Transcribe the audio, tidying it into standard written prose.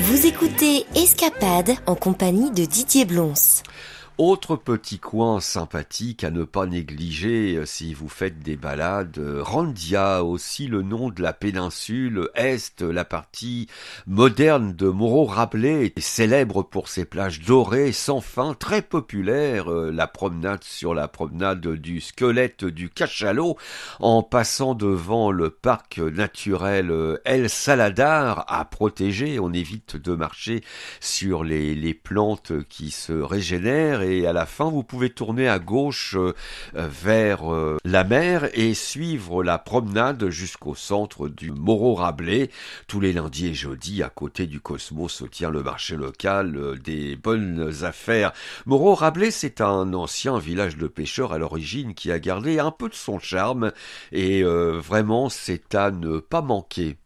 Vous écoutez Escapade en compagnie de Didier Blonce. Autre petit coin sympathique à ne pas négliger si vous faites des balades, Randia, aussi le nom de la péninsule est, la partie moderne de Moreau-Rabelais, est célèbre pour ses plages dorées sans fin, très populaire, la promenade sur la promenade du squelette du cachalot, en passant devant le parc naturel El Saladar à protéger, on évite de marcher sur les plantes qui se régénèrent, et à la fin vous pouvez tourner à gauche vers la mer et suivre la promenade jusqu'au centre du Moreau-Rabelais. Tous les lundis et jeudis, à côté du Cosmos, se tient le marché local des bonnes affaires. Moreau-Rabelais, c'est un ancien village de pêcheurs à l'origine qui a gardé un peu de son charme et vraiment c'est à ne pas manquer.